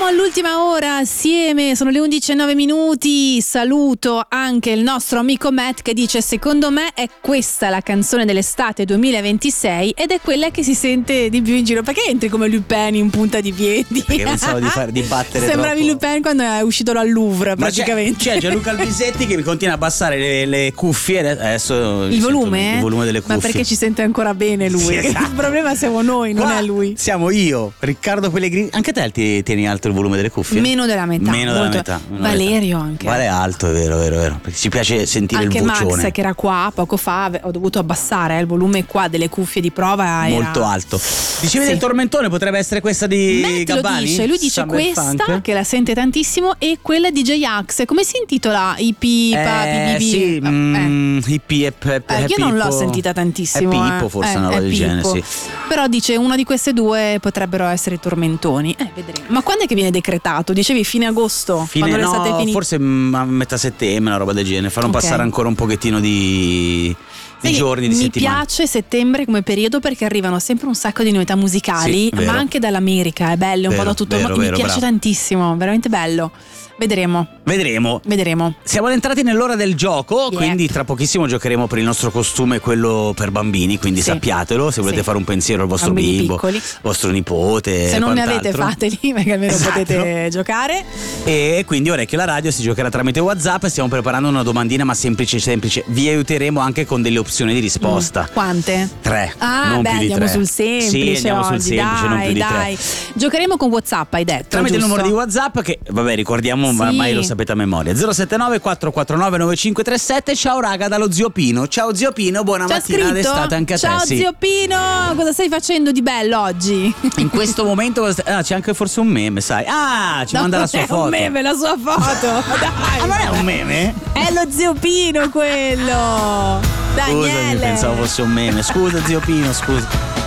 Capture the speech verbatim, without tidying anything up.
all'ultima ora assieme, sono le undici e nove minuti. Saluto anche il nostro amico Matt che dice: secondo me è questa la canzone dell'estate duemilaventisei ed è quella che si sente di più in giro. Perché entri come Lupin in punta di piedi? Perché pensavo di far di battere sembravi troppo. Lupin quando è uscito dal Louvre. Ma praticamente c'è, c'è Gianluca Albisetti che mi continua a abbassare le, le cuffie adesso. il volume? Il volume delle cuffie. Ma perché ci sente ancora bene lui? Sì, esatto. Il problema siamo noi, non Qua è lui. Siamo io, Riccardo Pellegrini. Anche te ti tieni alto il volume delle cuffie? Meno della metà. Meno della molto. metà. Meno Valerio anche. Vale è alto, è vero, vero, vero. Perché ci piace sentire anche il vocione. Max che era qua poco fa, ho dovuto abbassare eh, il volume qua delle cuffie di prova. Era... molto alto. Dicevi sì. del tormentone, potrebbe essere questa di Matt Gabbani? lo dice, lui dice Summer questa Funk? che la sente tantissimo e quella di J-Ax. Come si intitola? I pipa, Eh, P B B? sì, Eh. mm, hippie e pe- Eh, io non l'ho sentita tantissimo. È Pippo, eh. forse Eh, una roba è del Pippo. genere, sì. Però dice una di queste due potrebbero essere i tormentoni. Eh, vedremo. Ma quando è che viene decretato? Dicevi fine agosto? Fine, quando no, l'estate è finita? forse mm, a metà settembre, una roba del genere. Fanno Ok. passare ancora un pochettino di, di Sì, giorni, di mi settimane. piace settembre come periodo perché arrivano sempre un sacco di novità musicali, Sì, vero. ma anche dall'America, è bello, un Vero, po' da tutto, vero, ma mi vero, piace bravo. tantissimo, veramente bello. Vedremo, Vedremo. vedremo. Siamo entrati nell'ora del gioco, Yep. quindi tra pochissimo giocheremo per il nostro costume, quello per bambini, quindi Sì. sappiatelo, se volete Sì. fare un pensiero al vostro Bambini bimbo, piccoli. vostro nipote, Se non ne quant'altro. avete, fateli perché almeno Esatto. potete giocare. E quindi Orecchio alla radio si giocherà tramite WhatsApp. Stiamo preparando una domandina, ma semplice semplice. Vi aiuteremo anche con delle opzioni di risposta. Quante? Tre. Ah, non beh, più di andiamo tre. sul semplice Sì, andiamo sul oggi, semplice, dai, non più di dai. tre. Giocheremo con WhatsApp, hai detto, Tramite il giusto? numero di WhatsApp che, vabbè, ricordiamo, ma Sì. ormai lo sapete a memoria. zero sette nove quattro quattro nove nove cinque tre sette. Ciao raga, dallo zio Pino. Ciao zio Pino, buona C'ha mattina scritto? d'estate anche a Ciao te. Sì. zio Pino, cosa stai facendo di bello oggi? In questo momento cosa stai- ah, c'è anche forse un meme, sai. Ah, ci No, manda la non sua è foto. un meme, la sua foto. Dai. Ah, ma non è un meme? È lo zio Pino quello. Scusami, Daniele. pensavo fosse un meme. Scusa zio Pino, scusa.